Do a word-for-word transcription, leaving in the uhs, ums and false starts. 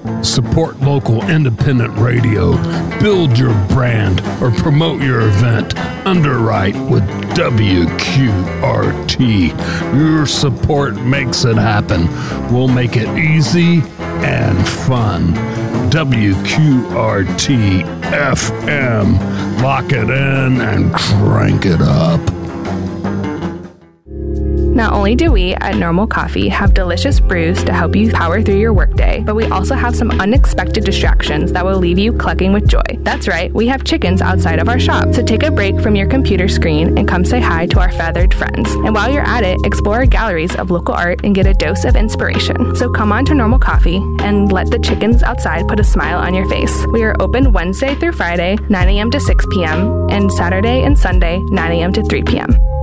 Support local independent radio, build your brand, or promote your event. Underwrite with W Q R T. Your support makes it happen. We'll make it easy and fun. W Q R T F M. Lock it in and crank it up. Not only do we at Normal Coffee have delicious brews to help you power through your workday, but we also have some unexpected distractions that will leave you clucking with joy. That's right, we have chickens outside of our shop. So take a break from your computer screen and come say hi to our feathered friends. And while you're at it, explore galleries of local art and get a dose of inspiration. So come on to Normal Coffee and let the chickens outside put a smile on your face. We are open Wednesday through Friday, nine a.m. to six p.m., and Saturday and Sunday, nine a.m. to three p.m.